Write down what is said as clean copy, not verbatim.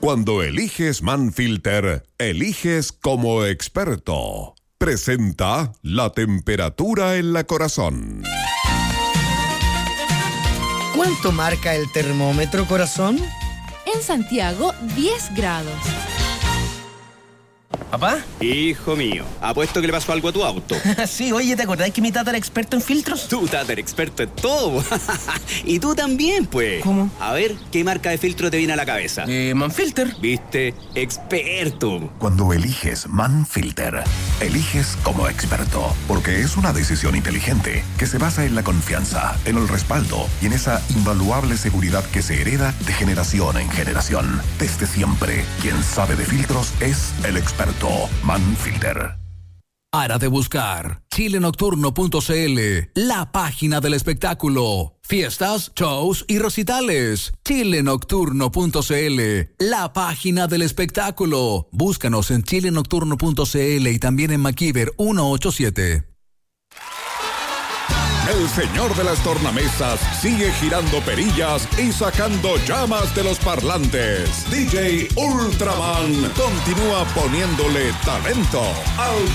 Cuando eliges Manfilter, eliges como experto. Presenta la temperatura en la corazón. ¿Cuánto marca el termómetro, corazón? En Santiago, 10 grados. ¿Papá? Hijo mío, apuesto que le pasó algo a tu auto. Sí, oye, ¿te acordás que mi tata era experto en filtros? Tú, tata, eres experto en todo. Y tú también, pues. ¿Cómo? A ver, ¿qué marca de filtro te viene a la cabeza? Manfilter. ¿Viste? Experto. Cuando eliges Manfilter, eliges como experto, porque es una decisión inteligente que se basa en la confianza, en el respaldo y en esa invaluable seguridad que se hereda de generación en generación. Desde siempre, quien sabe de filtros es el experto Manfilter. Para de buscar chilenocturno.cl, la página del espectáculo. Fiestas, shows y recitales. chilenocturno.cl, la página del espectáculo. Búscanos en chilenocturno.cl y también en MacIver 187. El señor de las tornamesas sigue girando perillas y sacando llamas de los parlantes. DJ Ultraman continúa poniéndole talento al